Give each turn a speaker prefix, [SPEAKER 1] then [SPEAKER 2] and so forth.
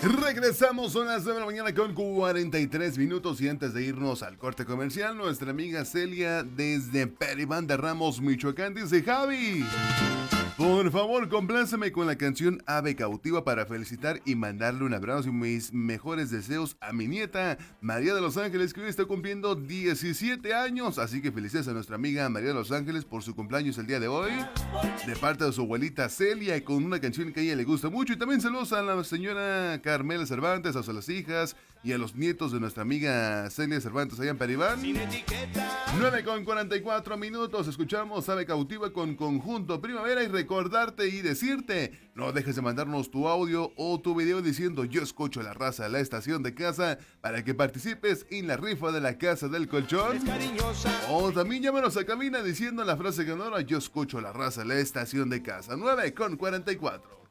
[SPEAKER 1] Regresamos, son las 9 de la mañana con 43 minutos y antes de irnos al corte comercial, nuestra amiga Celia desde Peribán de Ramos, Michoacán, dice: Javi, por favor, compláceme con la canción Ave Cautiva para felicitar y mandarle un abrazo y mis mejores deseos a mi nieta María de los Ángeles, que hoy está cumpliendo 17 años. Así que felicidades a nuestra amiga María de los Ángeles por su cumpleaños el día de hoy, de parte de su abuelita Celia, y con una canción que a ella le gusta mucho. Y también saludos a la señora Carmela Cervantes, a las hijas y a los nietos de nuestra amiga Celia Cervantes allá en Peribán. 9 con 44 minutos, escuchamos Ave Cautiva con Conjunto Primavera, y recordarte y decirte, no dejes de mandarnos tu audio o tu video diciendo yo escucho la raza, la estación de casa, para que participes en la rifa de la casa del colchón. O también llámanos a cabina diciendo la frase ganadora, yo escucho la raza, la estación de casa. 9 con 44.